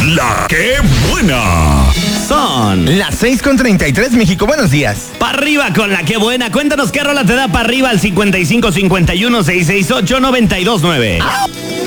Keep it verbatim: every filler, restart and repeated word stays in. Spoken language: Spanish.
La que buena. Son las seis con treinta y tres, México. Buenos días. Pa' arriba con la que buena. Cuéntanos qué rola te da pa' arriba al cincuenta y cinco cincuenta y uno seiscientos sesenta y ocho noventa y dos nueve.